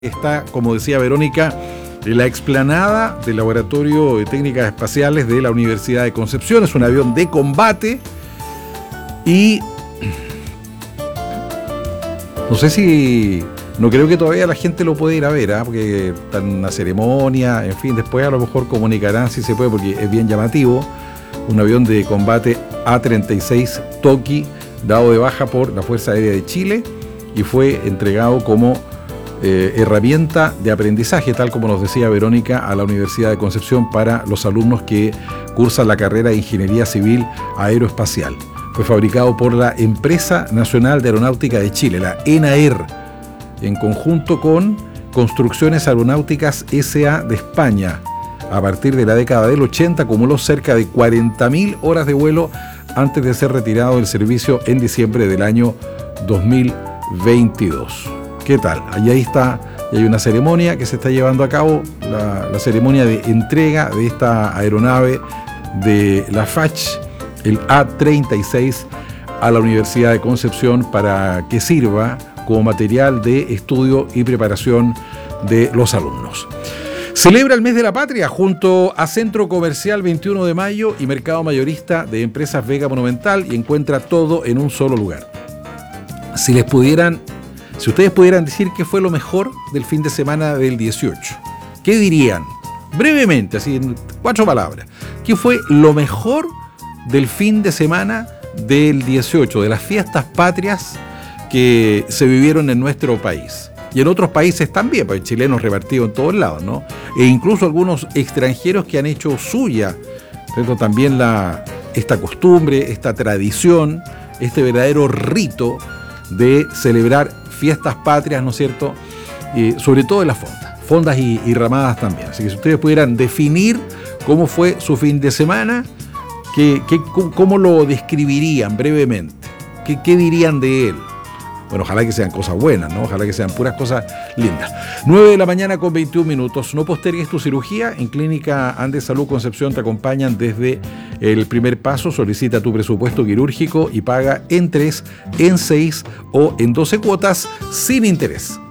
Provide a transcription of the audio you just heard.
Está, como decía Verónica, en la explanada del Laboratorio de Técnicas Espaciales de la Universidad de Concepción. Es un avión de combate y no sé si... No creo que todavía la gente lo puede ir a ver, porque está en una ceremonia, en fin, después a lo mejor comunicarán si se puede, porque es bien llamativo. Un avión de combate A-36 Toki, dado de baja por la Fuerza Aérea de Chile y fue entregado como herramienta de aprendizaje, tal como nos decía Verónica, a la Universidad de Concepción para los alumnos que cursan la carrera de Ingeniería Civil Aeroespacial. Fue fabricado por la Empresa Nacional de Aeronáutica de Chile, la ENAER, en conjunto con Construcciones Aeronáuticas S.A. de España. A partir de la década del 80 acumuló cerca de 40.000 horas de vuelo antes de ser retirado del servicio en diciembre del año 2022. ¿Qué tal? Ahí está, y hay una ceremonia que se está llevando a cabo, la ceremonia de entrega de esta aeronave de la FACH, el A-36, a la Universidad de Concepción para que sirva como material de estudio y preparación de los alumnos. Celebra el mes de la patria junto a Centro Comercial 21 de Mayo y Mercado Mayorista de Empresas Vega Monumental y encuentra todo en un solo lugar. Si ustedes pudieran decir qué fue lo mejor del fin de semana del 18, ¿qué dirían? Brevemente, así en 4 palabras. ¿Qué fue lo mejor del fin de semana del 18, de las fiestas patrias que se vivieron en nuestro país? Y en otros países también, pues chilenos repartidos en todos lados, ¿no? E incluso algunos extranjeros que han hecho suya, ¿cierto? También esta costumbre, esta tradición, este verdadero rito de celebrar fiestas patrias, ¿no es cierto? Sobre todo en las fondas y ramadas también. Así que si ustedes pudieran definir cómo fue su fin de semana, ¿cómo lo describirían brevemente? ¿Qué dirían de él? Bueno, ojalá que sean cosas buenas, ¿no? Ojalá que sean puras cosas lindas. 9 de la mañana con 21 minutos. No postergues tu cirugía. En Clínica Andes Salud Concepción te acompañan desde el primer paso. Solicita tu presupuesto quirúrgico y paga en 3, en 6 o en 12 cuotas sin interés.